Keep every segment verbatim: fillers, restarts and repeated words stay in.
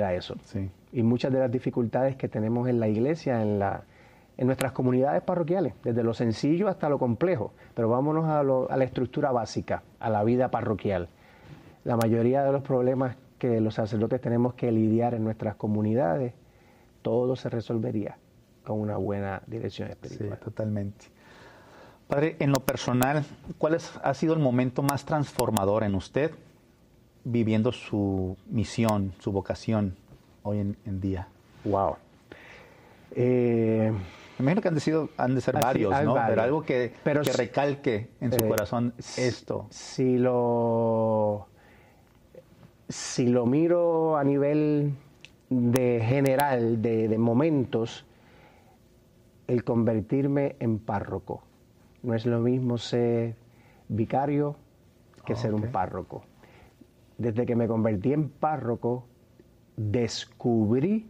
a eso. Sí. Y muchas de las dificultades que tenemos en la iglesia, en, la, en nuestras comunidades parroquiales, desde lo sencillo hasta lo complejo, pero vámonos a, lo, a la estructura básica, a la vida parroquial. La mayoría de los problemas que los sacerdotes tenemos que lidiar en nuestras comunidades, todo se resolvería con una buena dirección espiritual. Sí, totalmente. Padre, en lo personal, ¿cuál es, ha sido el momento más transformador en usted viviendo su misión, su vocación hoy en, en día? Wow. Eh, Me imagino que han de, sido, han de ser así, varios, ¿no? varios. Pero algo que, Pero que si, recalque en su eh, corazón esto. Si lo, si lo miro a nivel de general, de, de momentos, el convertirme en párroco. No es lo mismo ser vicario que Oh, ser okay. un párroco. Desde que me convertí en párroco, descubrí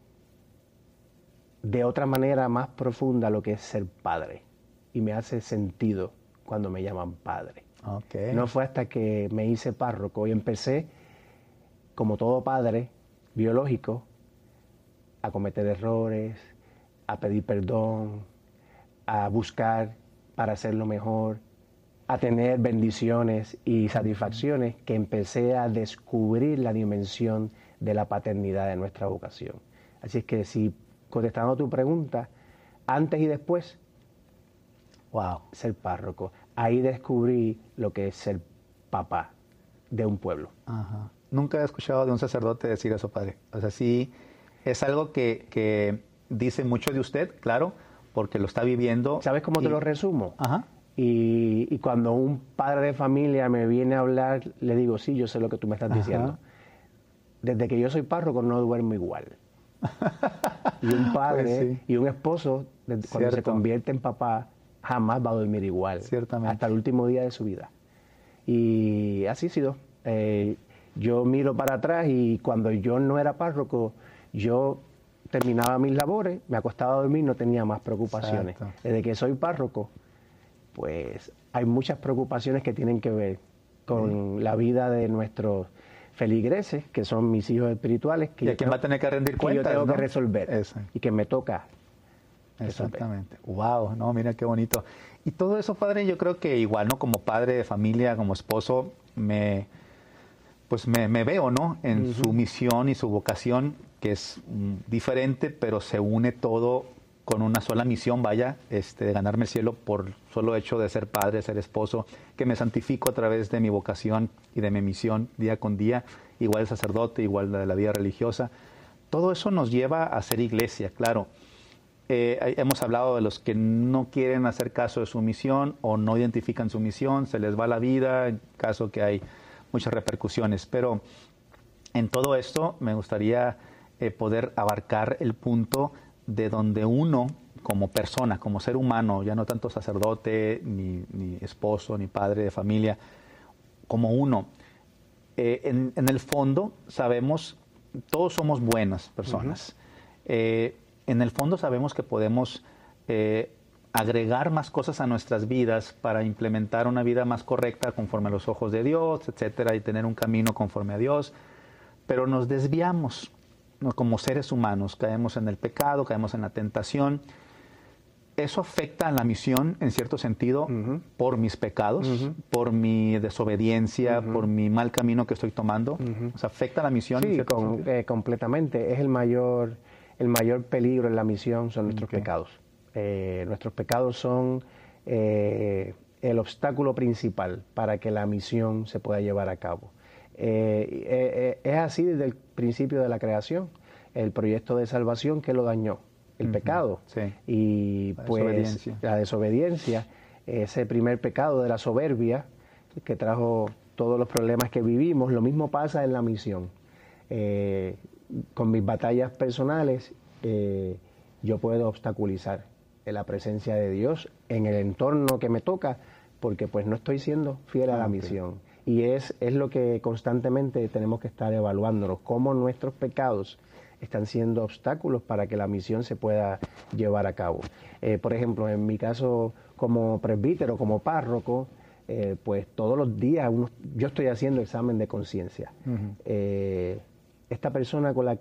de otra manera más profunda lo que es ser padre. Y me hace sentido cuando me llaman padre. Okay. No fue hasta que me hice párroco y empecé, como todo padre biológico, a cometer errores, a pedir perdón, a buscar para hacerlo mejor, a tener bendiciones y satisfacciones, que empecé a descubrir la dimensión de la paternidad de nuestra vocación. Así es que, si contestando tu pregunta, antes y después, wow, ser párroco. Ahí descubrí lo que es ser papá de un pueblo. Ajá. Nunca he escuchado de un sacerdote decir eso, padre. O sea, sí, es algo que, que dice mucho de usted, claro, porque lo está viviendo. ¿Sabes cómo y... te lo resumo? Ajá. Y, y cuando un padre de familia me viene a hablar, le digo, sí, yo sé lo que tú me estás diciendo. Ajá. Desde que yo soy párroco no duermo igual. Y un padre Pues sí. y un esposo, cuando Cierto. se convierte en papá, jamás va a dormir igual. Ciertamente. Hasta el último día de su vida. Y así ha sido. Eh, yo miro para atrás y cuando yo no era párroco, yo terminaba mis labores, me acostaba a dormir, no tenía más preocupaciones. Exacto. Desde que soy párroco, pues hay muchas preocupaciones que tienen que ver con sí. la vida de nuestros feligreses, que son mis hijos espirituales, que, y a yo, quien tengo, va a tener que rendir que cuentas, yo tengo ¿no? que resolver. Eso. Y que me toca resolver. Exactamente. Wow, no, mira qué bonito. Y todo eso, padre, yo creo que igual, ¿no? Como padre de familia, como esposo, me pues me, me veo, ¿no? En uh-huh. su misión y su vocación, que es um, diferente, pero se une todo con una sola misión, vaya, este, de ganarme el cielo por solo hecho de ser padre, de ser esposo, que me santifico a través de mi vocación y de mi misión día con día, igual el sacerdote, igual de la vida religiosa. Todo eso nos lleva a ser iglesia, claro. Eh, hemos hablado de los que no quieren hacer caso de su misión o no identifican su misión, se les va la vida, en caso que hay muchas repercusiones. Pero en todo esto me gustaría eh, poder abarcar el punto de donde uno, como persona, como ser humano, ya no tanto sacerdote, ni, ni esposo, ni padre de familia, como uno, eh, en, en el fondo sabemos, todos somos buenas personas. Uh-huh. eh, en el fondo sabemos que podemos eh, agregar más cosas a nuestras vidas para implementar una vida más correcta conforme a los ojos de Dios, etcétera, y tener un camino conforme a Dios, pero nos desviamos, ¿no? Como seres humanos, caemos en el pecado, caemos en la tentación. Eso afecta a la misión, en cierto sentido, uh-huh. por mis pecados, uh-huh. por mi desobediencia, uh-huh. por mi mal camino que estoy tomando. Uh-huh. O sea, afecta a la misión. Sí, con, eh, completamente. Es el mayor, el mayor peligro en la misión son nuestros okay. pecados. Eh, nuestros pecados son eh, el obstáculo principal para que la misión se pueda llevar a cabo. Eh, eh, es así desde el principio de la creación. El proyecto de salvación, que lo dañó, el uh-huh. pecado. Sí. Y la pues desobediencia. la desobediencia, ese primer pecado de la soberbia que trajo todos los problemas que vivimos. Lo mismo pasa en la misión. Eh, con mis batallas personales, eh, yo puedo obstaculizar la presencia de Dios en el entorno que me toca, porque pues no estoy siendo fiel a la okay. misión. Y es, es lo que constantemente tenemos que estar evaluándonos, cómo nuestros pecados están siendo obstáculos para que la misión se pueda llevar a cabo. Eh, por ejemplo, en mi caso como presbítero, como párroco, eh, pues todos los días uno, yo estoy haciendo examen de conciencia. Uh-huh. Eh, esta persona con la